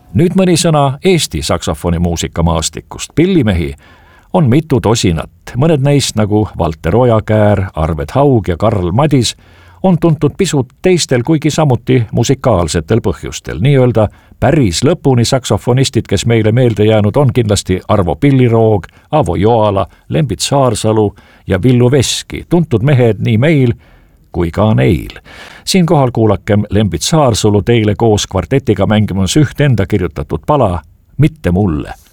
Nüüd mõni sõna Eesti saksofonimuusika maastikust. Pillimehi on mitu tosinat. Mõned neist nagu Valter Ojakäär, Arvet Haug ja Karl Madis on tuntud pisut teistel, kuigi samuti musikaalsetel põhjustel. Nii-öelda päris lõpuni saksofonistid, kes meile meelde jäänud on kindlasti Arvo Pilliroog, Avo Joala, Lembit Saarsalu ja Villu Veski. Tuntud mehed nii meil kui ka neil. Siinkohal kuulakem Lembit Saarsalu teile koos kvartetiga mängimas üht enda kirjutatud pala Mitte mulle.